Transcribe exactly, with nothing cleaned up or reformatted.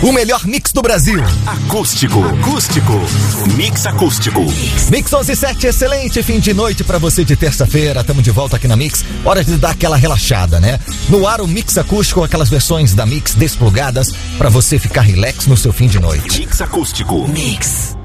O melhor mix do Brasil. Acústico. Acústico. Mix acústico. Mix onze e sete, excelente fim de noite pra você de terça-feira. Tamo de volta aqui na Mix. Hora de dar aquela relaxada, né? No ar o Mix acústico, aquelas versões da Mix desplugadas pra você ficar relax no seu fim de noite. Mix acústico. Mix.